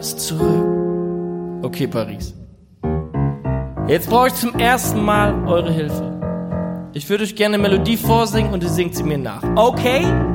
zurück. Okay, Paris. Jetzt brauche ich zum ersten Mal eure Hilfe. Ich würde euch gerne eine Melodie vorsingen und ihr singt sie mir nach. Okay?